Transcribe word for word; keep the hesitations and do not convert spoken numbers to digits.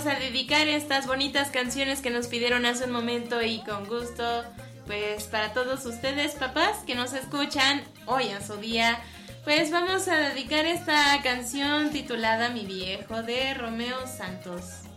vamos a dedicar estas bonitas canciones que nos pidieron hace un momento y con gusto, pues para todos ustedes, papás, que nos escuchan hoy en su día. Pues vamos a dedicar esta canción titulada Mi Viejo de Romeo Santos.